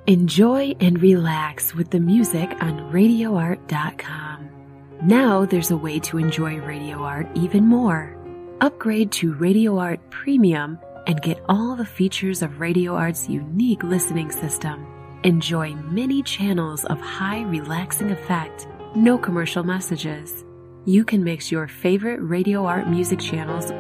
Enjoy and relax with the music on RadioArt.com. Now there's a way to enjoy Radio Art even more. Upgrade to Radio Art Premium and get all the features of Radio Art's unique listening system. Enjoy many channels of high relaxing effect, no commercial messages. You can mix your favorite Radio Art music channels